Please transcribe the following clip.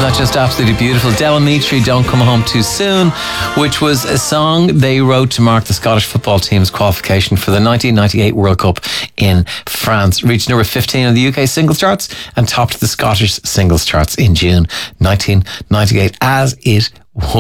that just absolutely beautiful? Del Mitri, Don't Come Home Too Soon, which was a song they wrote to mark the Scottish football team's qualification for the 1998 World Cup in France. Reached number 15 on the UK singles charts and topped the Scottish singles charts in June 1998, as it